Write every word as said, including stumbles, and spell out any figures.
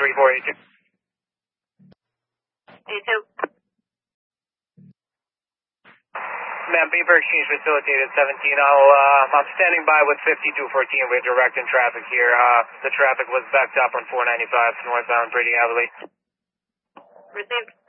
three four eight two. eight two. Ma'am, paper exchange facilitated seventeen. I'll, uh, I'm standing by with fifty-two fourteen. We're directing traffic here. Uh, the traffic was backed up on four ninety-five northbound Brady Alley. Received.